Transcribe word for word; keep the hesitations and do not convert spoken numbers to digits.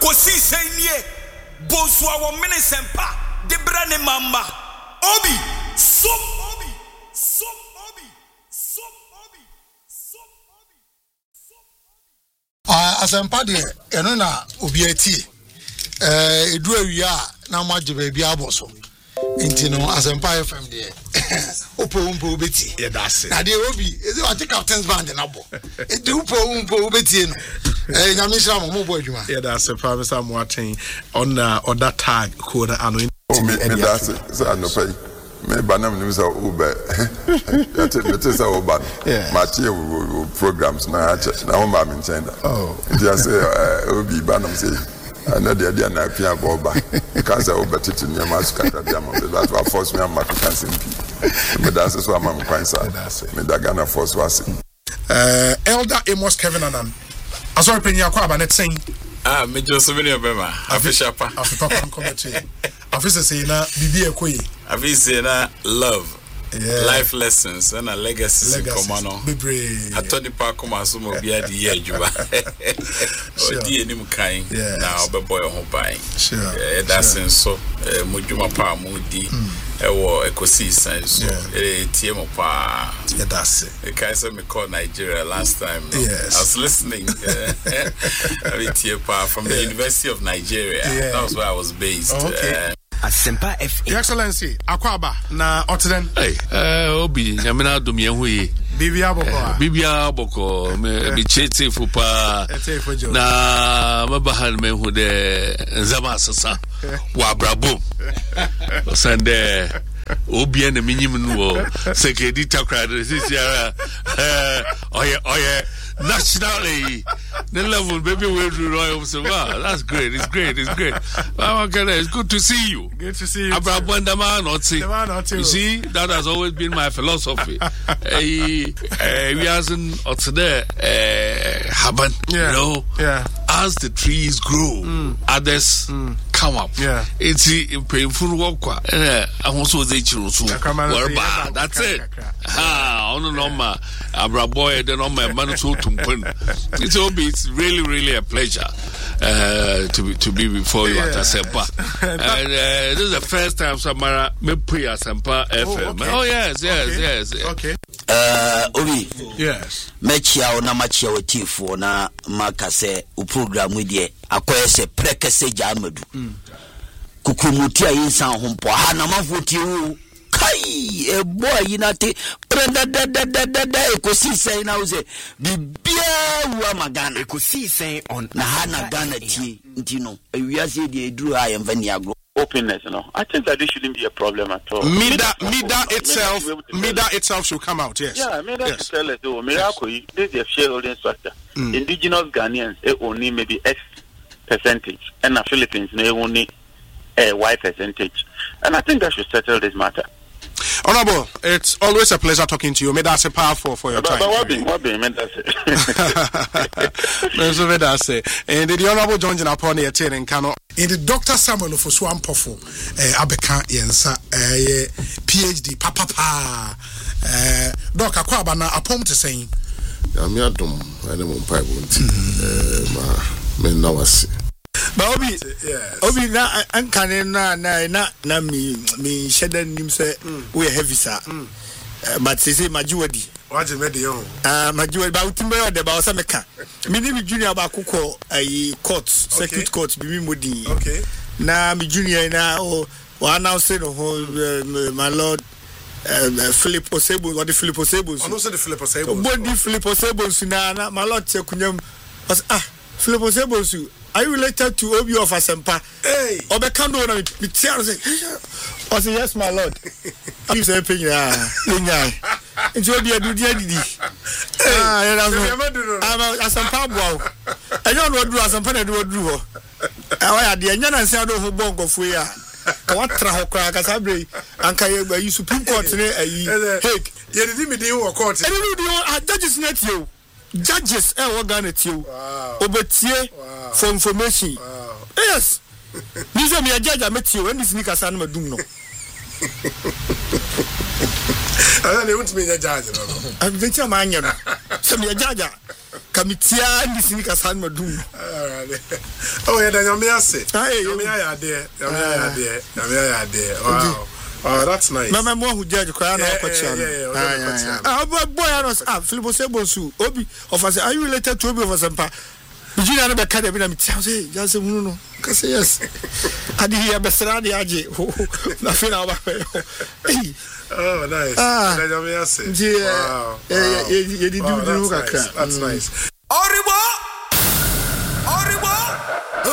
kosi senye bosu awo minisempa de brane mamba obi so obi so obi so obi so obi ah asempa de eno na obi ati eh edu awia na maje ba bia aboso inti no asempa F M de opo umpo obeti yeah that's it na de obi is it what captain's band na bo e de upo umpo obeti no eh nyame shira mo bo adwuma yeah that's it Father Sam Watin on uh, on that tag code ano oh me me that's it so no pay me banam nim so ube ya te me te so oba ma tie programs na ache na ho ma me ntenda oh dia say obi banam say ana dia dia na pia boba because oba tete ni ma suka dia ma that was force me am African simpi me that's so am kwan sa me da Ghana force was uh Elder Amos Kevin Anan asori penya kwa ba net sing ah me just so many obema afisha pa afipa pa commentary afisa say na bibi ekoyi afisa na love yeah. Life lessons and a legacy in common. I told the park come as some of the idea juba. Oh dear nim kind now be boy home buying. Sure. That's in so Mujuma pa mudi e wo ekosi sense so e tie mo pa. Yeah that's it. The guy said me call Nigeria last time. Yes. I was listening. I mean tie pa from the University of Nigeria. That was where I was based. Okay. Uh, Asempa F M. Your Excellency, Akwaba na Otiden. Hey, eh obi nyamena dum ye hu yi. Bibia boko. Bibia boko me me chete fu pa. Na mabahan me hu de nzama asasa. Wa brabo. Sande obi na minyim no sekedi takra de sisia eh oye oye nationally the level baby we do royal so wow that's great it's great it's great well, okay, it's good to see you good to see you Abrabanda man not see you see that has always been my philosophy eh uh, we hasn't or today uh, happen yeah. You know yeah as the trees grow mm. others mm. come up yeah it's painful work eh ahonso ze chiru so worba that's it ah ono no ma abraboy de no ma man so tumpun it's obi it's really really a pleasure uh to be to be before you yeah. At Asempa and uh, this is the first time Samara me play Asempa F M. Oh, okay. Oh yes yes okay. yes okay uh obi yes mechia ona machia wetifo na makase u program we de akoyese prekese jamadu kukumutia yinsa hompo ha na mafoti u kai e boy yinate prenda da da da da da ekosi say na uze bibia wa magana ekosi say on na ha na Ghana tie ntino ewiase de eduru ha yemfani agro openness you know I think that this shouldn't be a problem at all. Mida Mida itself Mida itself should come out yes yeah Mida yes. tell us oh miracle yes. This is a shareholding structure mm. Indigenous Ghanaians they only maybe X percentage and the Philippines they only a Y percentage and I think that should settle this matter. Honorable, it's always a pleasure talking to you. May that's a powerful for your but, time. But what be, what be, may that's it. And the Honorable John Jinapone Etienne and Kano. In the Doctor Samuel of Swampofo, Abeka Yensa, PhD, Papa Pa, Doctor Kwabana, a poem to saying. I'm not dumb, I don't want my men now I see. But Obi, yes. Obi na ankane na na na na mi mi sheda nim say we heavy sir. But say say majuwadi. What you made you? Ah majuwadi ba utimbe o de ba osa meka. Mi ni mi junior ba kokọ ayi court, circuit court bi mi modi. Okay. Na mi junior na o wa announce no my lord uh, Philip Osebo or the Philip Osebo. I know say the Philip Osebo. Body Philip Osebo na na my lord che kunyam. Ah Philip Osebo are you related to Obi of Asempa? Hey, Obekando na me tia say. I say yes my lord. You say penya. Penya. Nti Obi adu dia didi. Ah, ya na so. Am Asempa boa. Enyo no duru Asempa na do duru ho. Awa ya de enya na nsia do ho bongo fu ya. Ka watra ho kra ka sabre anka ye gba Supreme Court ne ayi. Hey, ye didi me dey wo court. E dey do a judges net you. Judges eh Ghana tio obetie for information wow. Yes this is me a judge ametio when this nika san madum no I don't want me a judge no I'm going to manya no so me a judge kamitia this nika san madum Oh, yeah, then you say. You may I there. You may I there. You may I there. Wow. Oh, that's nice. Mama mo who judge kwa na ko chia. Ah, boy, I was ah, Philip Sebosu. Obi of us, are you related to Obi of Asempa? Virginia na be ka de bi na me tia say, just say hunu no. Ka say yes. Adi here be sra de age. Na fe na ba. Oh, nice. Ah, wow. Yeah, yeah, yeah, yeah, yeah, yeah, yeah, yeah, yeah, yeah, yeah, yeah, yeah, that's nice.